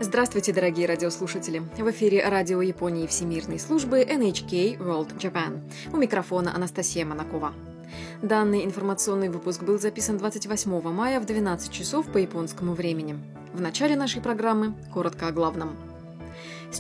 Здравствуйте, дорогие радиослушатели! В эфире радио Японии Всемирной службы NHK World Japan. У микрофона Анастасия Монакова. Данный информационный выпуск был записан 28 мая в 12 часов по японскому времени. В начале нашей программы коротко о главном.